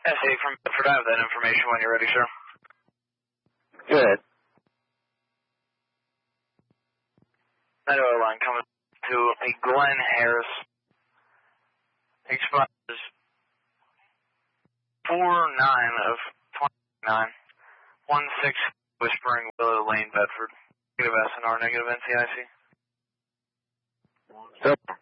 SA from Bedford, I have that information when you're ready, sir. Good. That oil line coming to a Glen Harris. Expires 4/9 of 29. 16 Whispering Willow Lane, Bedford. Negative SNR, negative NCIC. Super.